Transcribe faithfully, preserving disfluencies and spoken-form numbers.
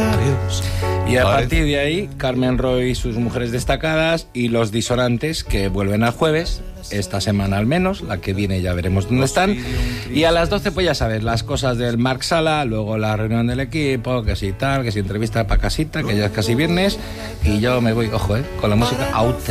labios. Y a partir de ahí, Carmen Roy y sus mujeres destacadas y los disonantes que vuelven al jueves, esta semana al menos, la que viene ya veremos dónde están. Y a las doce, pues ya sabes, las cosas del Marc Sala, luego la reunión del equipo, que si tal, que si entrevista para casita, que ya es casi viernes. Y yo me voy, ojo, eh, con la música out.